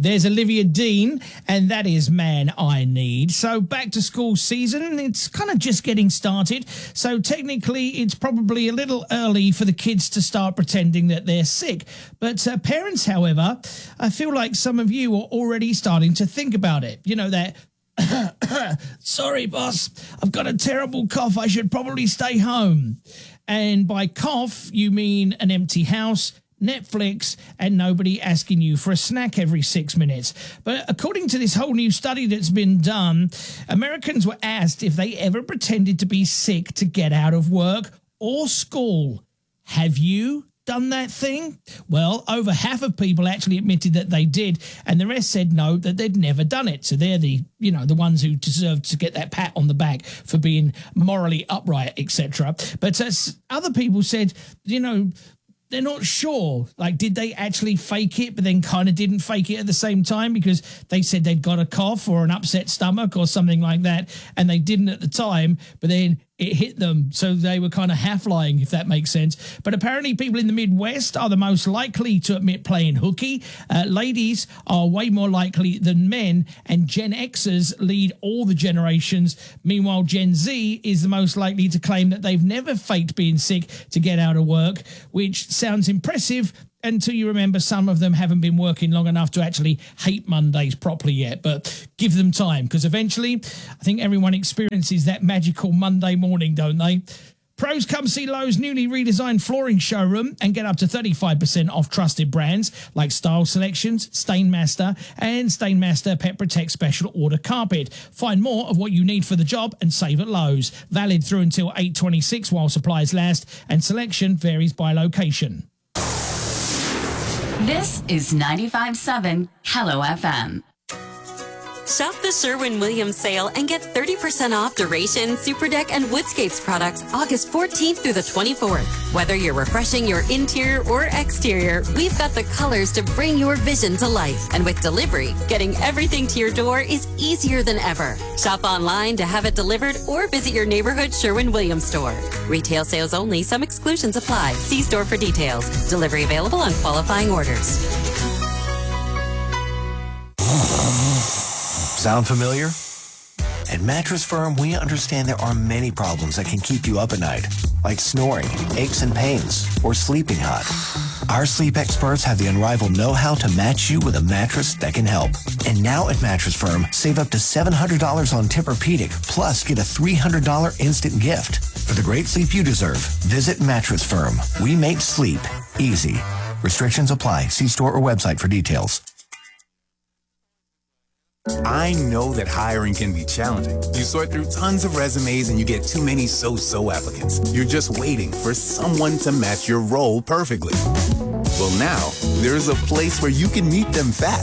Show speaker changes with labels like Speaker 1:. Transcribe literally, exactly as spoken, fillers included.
Speaker 1: There's Olivia Dean, and that is Man I Need. So back to school season, it's kind of just getting started. So technically, it's probably a little early for the kids to start pretending that they're sick. But uh, parents, however, I feel like some of you are already starting to think about it. You know, that sorry, boss, I've got a terrible cough. I should probably stay home. And by cough, you mean an empty house, Netflix, and nobody asking you for a snack every six minutes. But according to this whole new study that's been done, Americans were asked if they ever pretended to be sick to get out of work or school. Have you done that thing? Well, over half of people actually admitted that they did, and the rest said no, that they'd never done it. So they're the, you know, the ones who deserve to get that pat on the back for being morally upright, et cetera. But uh, other people said, you know, they're not sure. Like, did they actually fake it, but then kind of didn't fake it at the same time because they said they'd got a cough or an upset stomach or something like that, and they didn't at the time, but then it hit them, so they were kind of half lying, if that makes sense. But apparently people in the Midwest are the most likely to admit playing hooky. Uh, ladies are way more likely than men, and Gen Xers lead all the generations. Meanwhile, Gen Z is the most likely to claim that they've never faked being sick to get out of work, which sounds impressive until you remember some of them haven't been working long enough to actually hate Mondays properly yet. But give them time, because eventually I think everyone experiences that magical Monday morning, don't they? Pros, come see Lowe's newly redesigned flooring showroom and get up to thirty-five percent off trusted brands like Style Selections, Stainmaster, and Stainmaster Pet Protect Special Order Carpet. Find more of what you need for the job and save at Lowe's. Valid through until eight twenty-six while supplies last, and selection varies by location.
Speaker 2: This is ninety-five point seven Hello F M.
Speaker 3: Shop the Sherwin-Williams sale and get thirty percent off Duration, Superdeck, and Woodscapes products August fourteenth through the twenty-fourth. Whether you're refreshing your interior or exterior, we've got the colors to bring your vision to life. And with delivery, getting everything to your door is easier than ever. Shop online to have it delivered or visit your neighborhood Sherwin-Williams store. Retail sales only. Some exclusions apply. See store for details. Delivery available on qualifying orders.
Speaker 4: Sound familiar? At Mattress Firm, we understand there are many problems that can keep you up at night, like snoring, aches and pains, or sleeping hot. Our sleep experts have the unrivaled know-how to match you with a mattress that can help. And now at Mattress Firm, save up to seven hundred dollars on Tempur-Pedic, plus get a three hundred dollars instant gift. For the great sleep you deserve, visit Mattress Firm. We make sleep easy. Restrictions apply. See store or website for details.
Speaker 5: I know that hiring can be challenging. You sort through tons of resumes and you get too many so-so applicants. You're just waiting for someone to match your role perfectly. Well, now, there's a place where you can meet them fast.